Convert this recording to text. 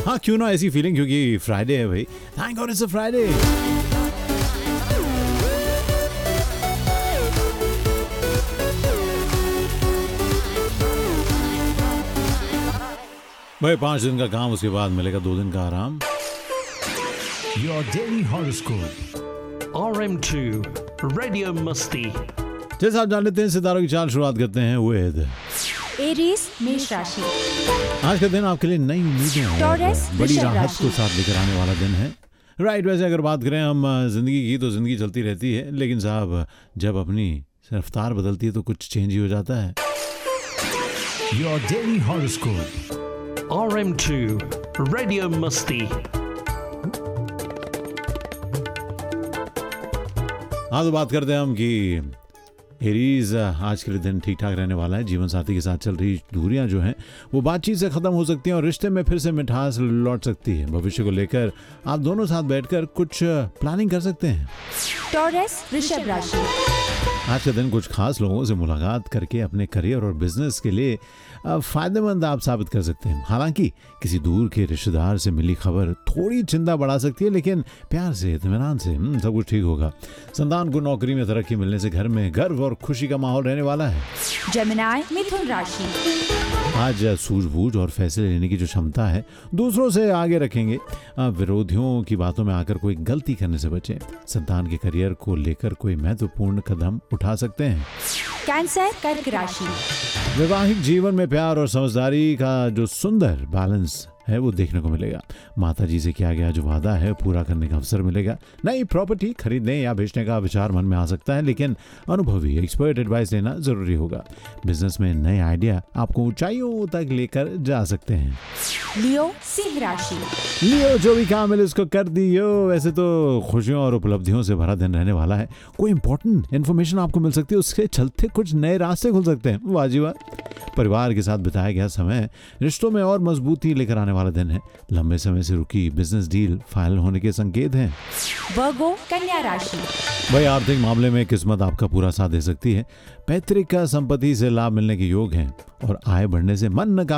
हाँ क्यों ना ऐसी फीलिंग, क्योंकि फ्राइडे है भाई। Thank God it's a Friday. भाई 5 दिन का काम, उसके बाद मिलेगा 2 दिन का आराम। Your daily horoscope. RM2 radio मस्ती। जैसा आप जान लेते हैं, सितारों की चाल शुरुआत करते हैं विद एरीज मेष राशि। आज का दिन आपके लिए नई उम्मीदें और टॉरस बड़ी वृषभ राहत राशि। को साथ लेकर आने वाला दिन है। राइट, वैसे अगर बात करें हम जिंदगी की, तो जिंदगी चलती रहती है, लेकिन साहब जब अपनी रफ्तार बदलती है तो कुछ चेंज ही हो जाता है। Your daily horoscope. RM2 radio मस्ती। हाँ, तो बात करते हैं हम कि एरीज आज के लिए दिन ठीक ठाक रहने वाला है। जीवन साथी के साथ चल रही दूरियां जो हैं वो बातचीत से ख़त्म हो सकती हैं और रिश्ते में फिर से मिठास लौट सकती है। भविष्य को लेकर आप दोनों साथ बैठकर कुछ प्लानिंग कर सकते हैं। टॉरस वृषभ राशि। आज का दिन कुछ खास लोगों से मुलाकात करके अपने करियर और बिजनेस के लिए फायदेमंद आप साबित कर सकते हैं। हालांकि किसी दूर के रिश्तेदार से मिली खबर थोड़ी चिंता बढ़ा सकती है, लेकिन प्यार से, इत्मीनान से सब कुछ ठीक होगा। संतान को नौकरी में तरक्की मिलने से घर में गर्व और खुशी का माहौल रहने वाला है। जेमिनी मिथुन राशि। आज सूझबूझ और फैसले लेने की जो क्षमता है दूसरों से आगे रखेंगे। विरोधियों की बातों में आकर कोई गलती करने से बचें। संतान के करियर को लेकर कोई महत्वपूर्ण कदम उठा सकते हैं। कैंसर कर्क राशि। वैवाहिक जीवन में प्यार और समझदारी का जो सुंदर बैलेंस है वो देखने को मिलेगा। माता जी से किया गया जो वादा है पूरा करने का अवसर मिलेगा। नई प्रॉपर्टी खरीदने या बेचने का विचार मन में आ सकता है, लेकिन अनुभवी एक्सपर्ट एडवाइस लेना जरूरी होगा। बिजनेस में नए आइडिया आपको ऊंचाइयों तक लेकर जा सकते हैं। लियो सिंह राशि। लियो, जो भी काम मिले उसको कर दियो। वैसे तो खुशियों और उपलब्धियों से भरा दिन रहने वाला है। कोई इंपॉर्टेंट इन्फॉर्मेशन आपको मिल सकती है, उसके चलते कुछ नए रास्ते खुल सकते हैं। वाह जी वाह। परिवार के साथ बिताया गया समय रिश्तों में और मजबूती लेकर आने वाला दिन है। लंबे समय से रुकी बिजनेस डील फाइनल होने के संकेत हैं। वर्गो कन्या राशि। भाई आर्थिक मामले में किस्मत आपका पूरा साथ दे सकती है। पैतृक संपत्ति से लाभ मिलने के योग हैं और आय बढ़ने से मन